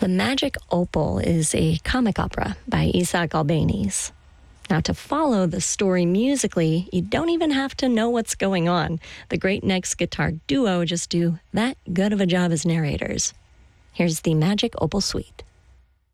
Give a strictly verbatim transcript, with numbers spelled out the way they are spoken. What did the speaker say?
The Magic Opal is a comic opera by Isaac Albéniz. Now, to follow the story musically, you don't even have to know what's going on. The Great Next Guitar Duo just do that good of a job as narrators. Here's the Magic Opal Suite.